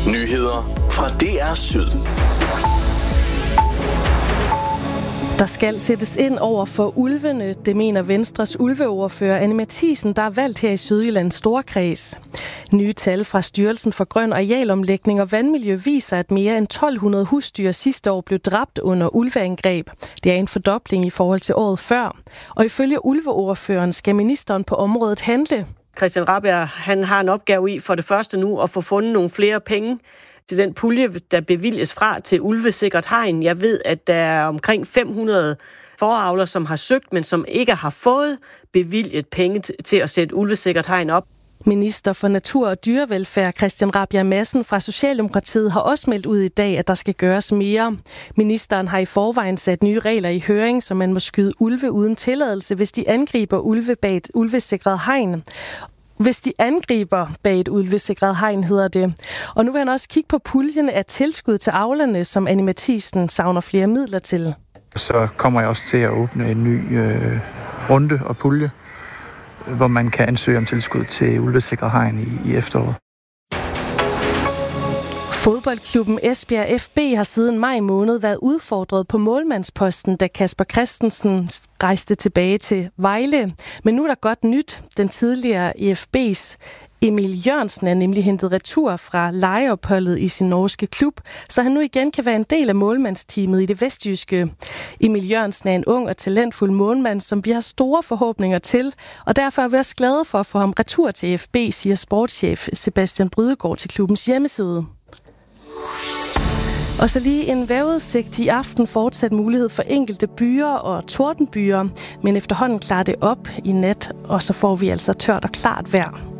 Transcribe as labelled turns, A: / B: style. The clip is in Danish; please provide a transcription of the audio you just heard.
A: Nyheder fra DR Syd.
B: Der skal sættes ind over for ulvene, det mener Venstres ulveordfører Anne Matthiesen, der er valgt her i Sydjyllands Storkreds. Nye tal fra Styrelsen for Grøn Arealomlægning og Vandmiljø viser, at mere end 1200 husdyr sidste år blev dræbt under ulveangreb. Det er en fordobling i forhold til året før. Og ifølge ulveordføreren skal ministeren på området handle.
C: Christian Rabjerg, han har en opgave i for det første nu at få fundet nogle flere penge til den pulje, der bevilges fra til ulvesikret hegn. Jeg ved, at der er omkring 500 foravlere, som har søgt, men som ikke har fået bevilget penge til at sætte ulvesikret hegn op.
B: Minister for Natur og Dyrevelfærd Christian Rabjerg Madsen fra Socialdemokratiet har også meldt ud i dag, at der skal gøres mere. Ministeren har i forvejen sat nye regler i høring, så man må skyde ulve uden tilladelse, hvis de angriber ulve bag et ulvesikret hegn. Hvis de angriber bag et ulvesikret hegn, hedder det. Og nu vil han også kigge på puljen af tilskud til avlerne, som Anne Matthiesen savner flere midler til.
D: Så kommer jeg også til at åbne en ny runde og pulje, hvor man kan ansøge om tilskud til ulvesikret hegn i efteråret.
B: Fodboldklubben Esbjerg FB har siden maj måned været udfordret på målmandsposten, da Kasper Christensen rejste tilbage til Vejle. Men nu er der godt nyt. Den tidligere EFB's Emil Jørgensen er nemlig hentet retur fra lejeopholdet i sin norske klub, så han nu igen kan være en del af målmandsteamet i det vestjyske. Emil Jørgensen er en ung og talentfuld målmand, som vi har store forhåbninger til, og derfor er vi også glade for at få ham retur til FB, siger sportschef Sebastian Brydegaard til klubbens hjemmeside. Og så lige en vejrudsigt. I aften fortsat mulighed for enkelte byer og tordenbyer, men efterhånden klarer det op i nat, og så får vi altså tørt og klart vejr.